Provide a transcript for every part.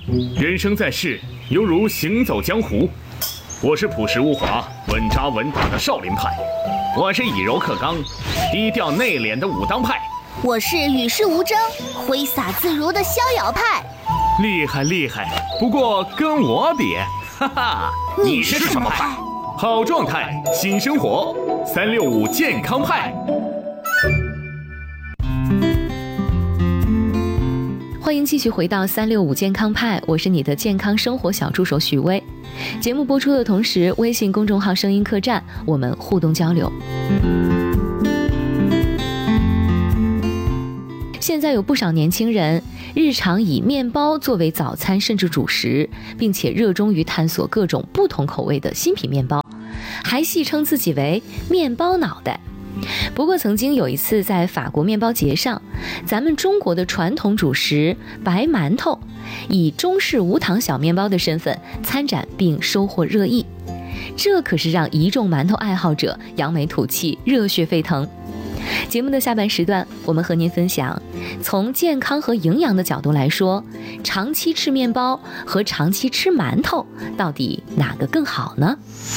人生在世，犹如行走江湖。我是朴实无华、稳扎稳打的少林派，我是以柔克刚、低调内敛的武当派， 我是与世无争、挥洒自如的逍遥派。 厉害厉害，不过跟我比，哈哈， 你是什么派？ 好状态，新生活，365健康派。 欢迎继续回到365健康派，我是你的健康生活小助手许薇。节目播出的同时，微信公众号声音客栈，我们互动交流。现在有不少年轻人日常以面包作为早餐甚至主食，并且热衷于探索各种不同口味的新品面包，还戏称自己为面包脑袋。不过曾经有一次在法国面包节上，咱们中国的传统主食白馒头以中式无糖小面包的身份参展并收获热议，这可是让一众馒头爱好者扬眉吐气，热血沸腾。节目的下半时段，我们和您分享从健康和营养的角度来说，长期吃面包和长期吃馒头到底哪个更好呢？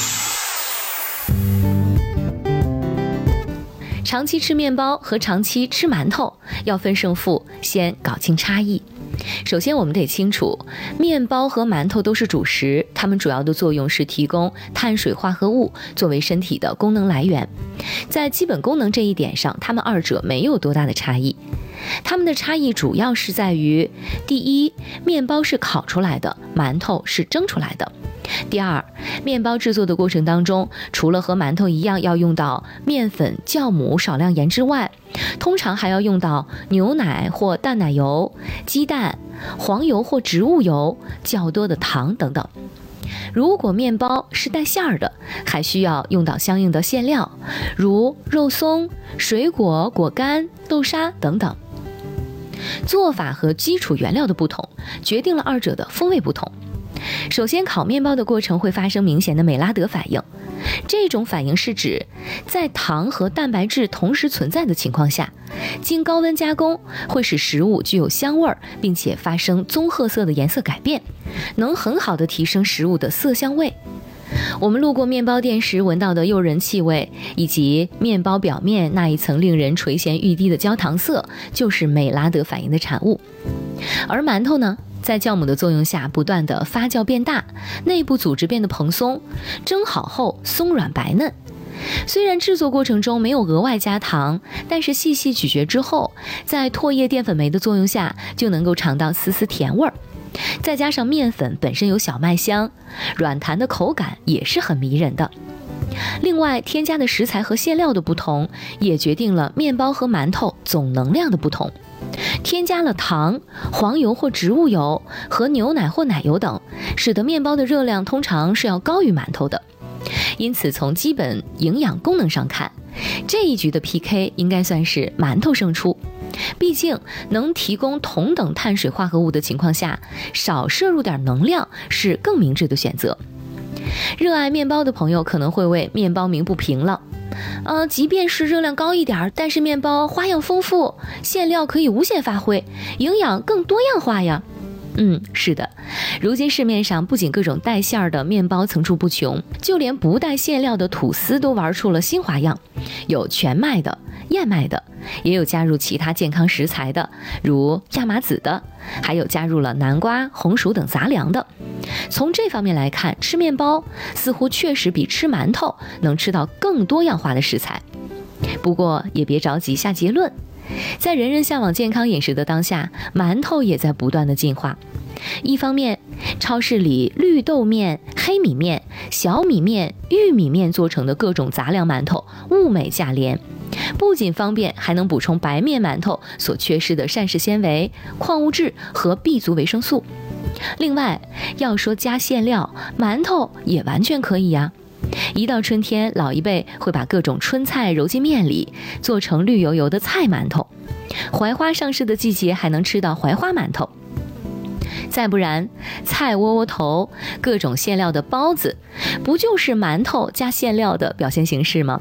长期吃面包和长期吃馒头要分胜负，先搞清差异。首先我们得清楚，面包和馒头都是主食，它们主要的作用是提供碳水化合物作为身体的功能来源。在基本功能这一点上，它们二者没有多大的差异。它们的差异主要是在于，第一，面包是烤出来的，馒头是蒸出来的。第二，面包制作的过程当中，除了和馒头一样要用到面粉、酵母、少量盐之外，通常还要用到牛奶或淡奶油、鸡蛋、黄油或植物油、较多的糖等等。如果面包是带馅儿的，还需要用到相应的馅料，如肉松、水果、果干、豆沙等等。做法和基础原料的不同，决定了二者的风味不同。首先，烤面包的过程会发生明显的美拉德反应，这种反应是指在糖和蛋白质同时存在的情况下，经高温加工会使食物具有香味，并且发生棕褐色的颜色改变，能很好的提升食物的色香味。我们路过面包店时闻到的诱人气味，以及面包表面那一层令人垂涎欲滴的焦糖色，就是美拉德反应的产物。而馒头呢，在酵母的作用下不断的发酵变大，内部组织变得蓬松，蒸好后松软白嫩。虽然制作过程中没有额外加糖，但是细细咀嚼之后，在唾液淀粉酶的作用下，就能够尝到丝丝甜味儿。再加上面粉本身有小麦香，软弹的口感也是很迷人的。另外，添加的食材和馅料的不同，也决定了面包和馒头总能量的不同。添加了糖、黄油或植物油和牛奶或奶油等，使得面包的热量通常是要高于馒头的。因此，从基本营养功能上看，这一局的 PK 应该算是馒头胜出。毕竟能提供同等碳水化合物的情况下，少摄入点能量是更明智的选择。热爱面包的朋友可能会为面包鸣不平了。即便是热量高一点，但是面包花样丰富，馅料可以无限发挥，营养更多样化呀。是的，如今市面上不仅各种带馅儿的面包层出不穷，就连不带馅料的吐司都玩出了新花样，有全麦的、燕麦的，也有加入其他健康食材的，如亚麻籽的，还有加入了南瓜、红薯等杂粮的。从这方面来看，吃面包似乎确实比吃馒头能吃到更多样化的食材。不过也别着急下结论，在人人向往健康饮食的当下，馒头也在不断的进化。一方面，超市里绿豆面、黑米面、小米面、玉米面做成的各种杂粮馒头物美价廉，不仅方便，还能补充白面馒头所缺失的膳食纤维、矿物质和 B 族维生素。另外，要说加馅料，馒头也完全可以呀。一到春天，老一辈会把各种春菜揉进面里，做成绿油油的菜馒头。槐花上市的季节，还能吃到槐花馒头。再不然，菜窝窝头、各种馅料的包子，不就是馒头加馅料的表现形式吗？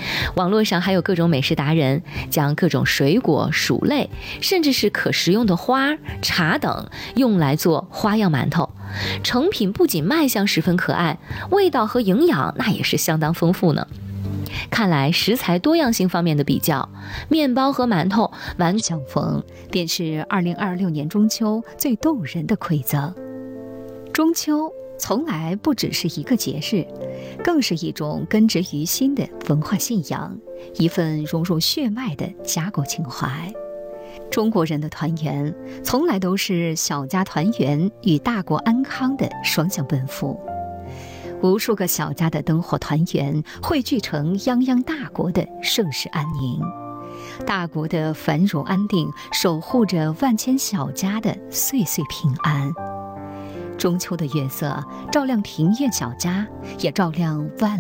网络上还有各种美食达人将各种水果、薯类，甚至是可食用的花、茶等用来做花样馒头。成品不仅卖相十分可爱，味道和营养那也是相当丰富呢。看来食材多样性方面的比较，面包和馒头相逢，便是2026年中秋最动人的馈赠。中秋从来不只是一个节日，更是一种根植于心的文化信仰，一份融入血脉的家国情怀。中国人的团圆，从来都是小家团圆与大国安康的双向奔赴。无数个小家的灯火团圆，汇聚成泱泱大国的盛世安宁。大国的繁荣安定，守护着万千小家的岁岁平安。中秋的月色照亮庭院小家，也照亮万